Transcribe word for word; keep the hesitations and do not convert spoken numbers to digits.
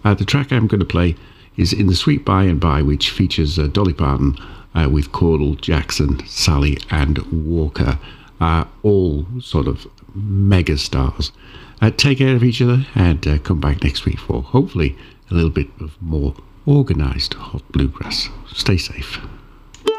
Uh, the track I'm going to play is In the Sweet By and By, which features uh, Dolly Parton uh, with Caudle, Jackson, Sally and Walker, uh, all sort of mega stars. Uh, take care of each other and uh, come back next week for hopefully a little bit of more organised hot bluegrass. Stay safe.